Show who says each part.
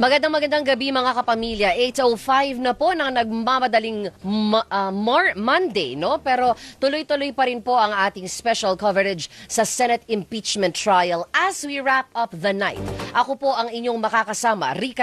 Speaker 1: Magandang gabi mga kapamilya. 8:05 na po ng nagmamadaling Monday, no? Pero tuloy-tuloy pa rin po ang ating special coverage sa Senate impeachment trial as we wrap up the night. Ako po ang inyong makakasama, Rica